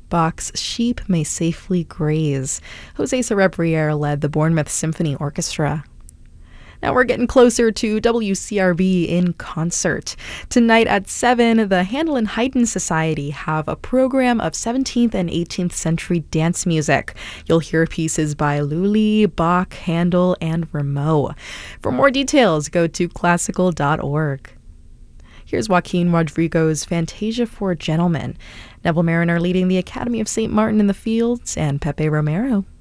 Bach's Sheep May Safely Graze. Jose Cerebriere led the Bournemouth Symphony Orchestra. Now we're getting closer to WCRB in concert. Tonight at 7, the Handel and Haydn Society have a program of 17th and 18th century dance music. You'll hear pieces by Lully, Bach, Handel, and Rameau. For more details, go to classical.org. Here's Joaquin Rodrigo's Fantasia for Gentlemen. Neville Mariner leading the Academy of St. Martin in the Fields, and Pepe Romero.